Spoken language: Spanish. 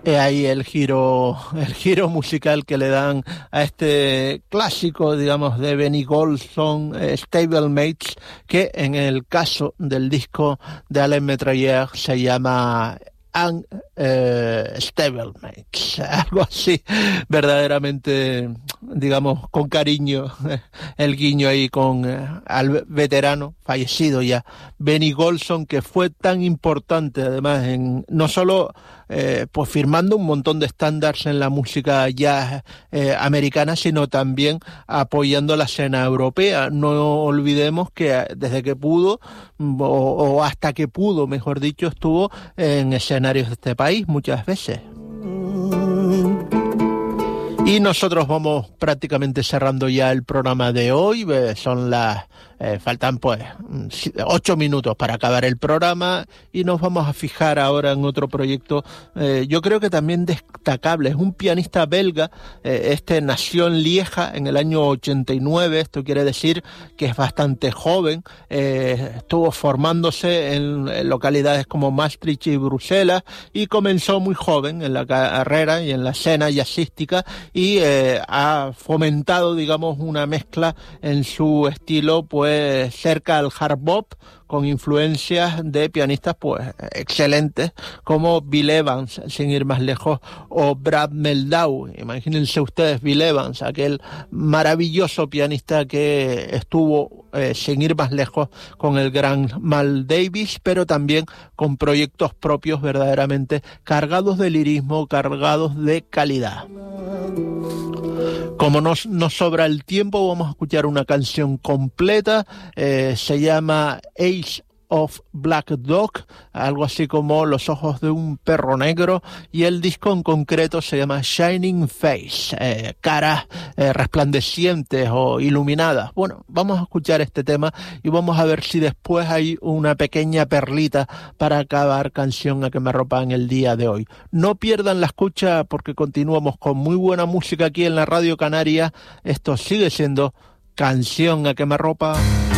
Ahí el giro musical que le dan a este clásico, digamos, de Benny Golson, Stablemates, que en el caso del disco de Alain Metrailleur se llama Stablemates, algo así, verdaderamente, digamos, con cariño, el guiño ahí con al veterano fallecido ya Benny Golson, que fue tan importante además en no solo pues firmando un montón de estándares en la música jazz americana, sino también apoyando la escena europea. No olvidemos que desde que pudo, o hasta que pudo, mejor dicho, estuvo en escenarios de este país muchas veces. Y nosotros vamos prácticamente cerrando ya el programa de hoy. Son faltan pues 8 minutos para acabar el programa y nos vamos a fijar ahora en otro proyecto, yo creo que también destacable. Es un pianista belga, nació en Lieja en el año 89, esto quiere decir que es bastante joven, estuvo formándose en localidades como Maastricht y Bruselas y comenzó muy joven en la carrera y en la escena jazzística y ha fomentado, digamos, una mezcla en su estilo pues cerca al hard bop, con influencias de pianistas pues excelentes como Bill Evans, sin ir más lejos, o Brad Meldau. Imagínense ustedes Bill Evans, aquel maravilloso pianista que estuvo sin ir más lejos con el gran Miles Davis, pero también con proyectos propios verdaderamente cargados de lirismo, cargados de calidad. Como nos sobra el tiempo, vamos a escuchar una canción completa, se llama Eyes of Black Dog, algo así como Los ojos de un perro negro, y el disco en concreto se llama Shining Face, caras resplandecientes o iluminadas. Bueno, vamos a escuchar este tema y vamos a ver si después hay una pequeña perlita para acabar Canción a Quemarropa en el día de hoy. No pierdan la escucha porque continuamos con muy buena música aquí en la Radio Canaria. Esto sigue siendo Canción a Quemarropa.